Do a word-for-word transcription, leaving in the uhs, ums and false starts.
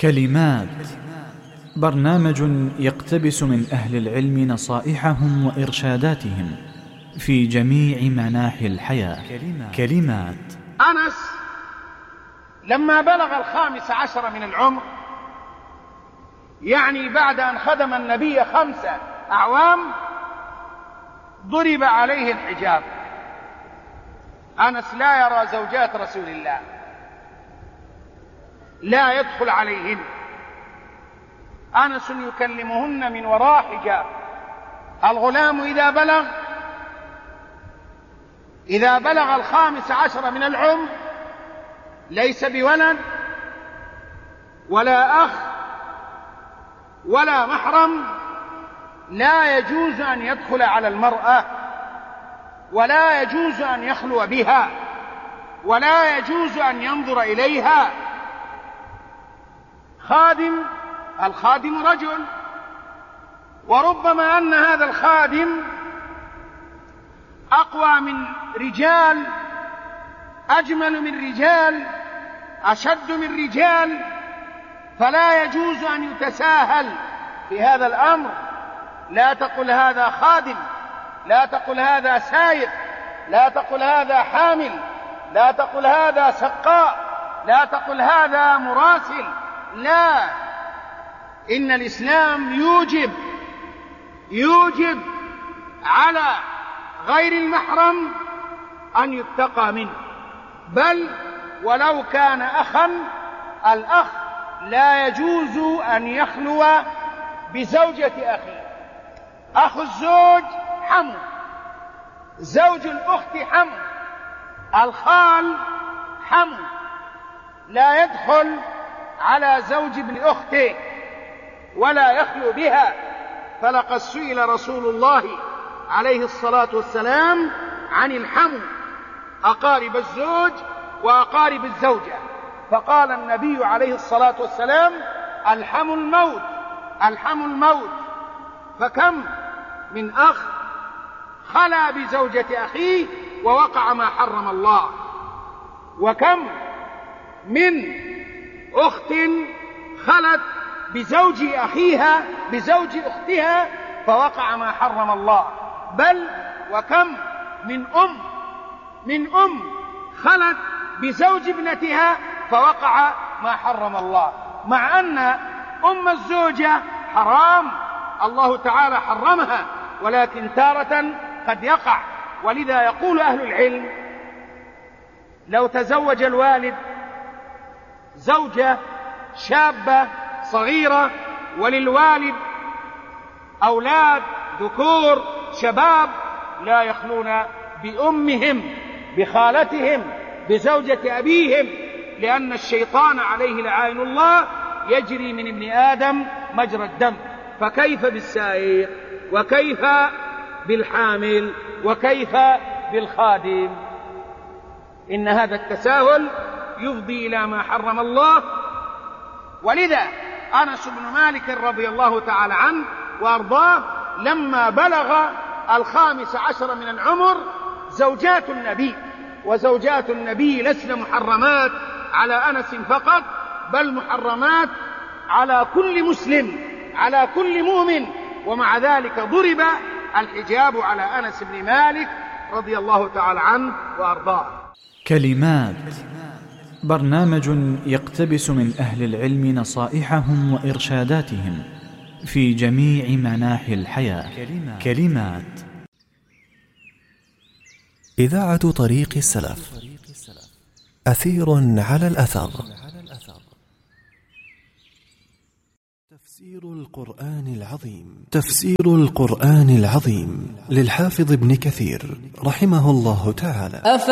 كلمات، برنامج يقتبس من أهل العلم نصائحهم وإرشاداتهم في جميع مناحي الحياة. كلمات. أنس لما بلغ الخامس عشر من العمر، يعني بعد أن خدم النبي خمس أعوام، ضرب عليه الحجاب. أنس لا يرى زوجات رسول الله، لا يدخل عليهن. أنس يكلمهن من وراء حجاب. الغلام إذا بلغ إذا بلغ الخامس عشر من العمر ليس بولد ولا أخ ولا محرم، لا يجوز أن يدخل على المرأة، ولا يجوز أن يخلو بها، ولا يجوز أن ينظر إليها. خادم، الخادم رجل، وربما أن هذا الخادم أقوى من رجال، أجمل من رجال، أشد من رجال، فلا يجوز أن يتساهل في هذا الأمر. لا تقل هذا خادم، لا تقل هذا سايق، لا تقل هذا حامل، لا تقل هذا سقاء، لا تقل هذا مراسل. لا، إن الإسلام يوجب يوجب على غير المحرم أن يتقى منه، بل ولو كان أخا، الأخ لا يجوز أن يخلو بزوجة أخيه. أخو الزوج حمو، زوج الأخت حمو، الخال حمو، لا يدخل على زوج ابن أخته ولا يخلو بها. فلقد سئل رسول الله عليه الصلاة والسلام عن الحمو، أقارب الزوج وأقارب الزوجة، فقال النبي عليه الصلاة والسلام: الحمو الموت، الحمو الموت. فكم من أخ خلا بزوجة أخيه ووقع ما حرم الله، وكم من أخت خلت بزوج أخيها بزوج أختها فوقع ما حرم الله، بل وكم من أم من أم خلت بزوج ابنتها فوقع ما حرم الله، مع أن أم الزوجة حرام، الله تعالى حرمها، ولكن تارة قد يقع. ولذا يقول أهل العلم: لو تزوج الوالد زوجة شابة صغيرة، وللوالد أولاد ذكور شباب، لا يخلون بأمهم، بخالتهم، بزوجة أبيهم، لأن الشيطان عليه لعائن الله يجري من ابن آدم مجرى الدم. فكيف بالسائق، وكيف بالحامل، وكيف بالخادم؟ إن هذا التساهل يفضي إلى ما حرم الله. ولذا أنس بن مالك رضي الله تعالى عنه وأرضاه لما بلغ الخامس عشر من العمر، زوجات النبي وزوجات النبي لسن محرمات على أنس فقط، بل محرمات على كل مسلم، على كل مؤمن، ومع ذلك ضرب الحجاب على أنس بن مالك رضي الله تعالى عنه وأرضاه. كلمات، برنامج يقتبس من أهل العلم نصائحهم وإرشاداتهم في جميع مناحي الحياة. كلمات. إذاعة طريق السلف، أثير على الأثر. تفسير القرآن العظيم تفسير القرآن العظيم للحافظ ابن كثير رحمه الله تعالى.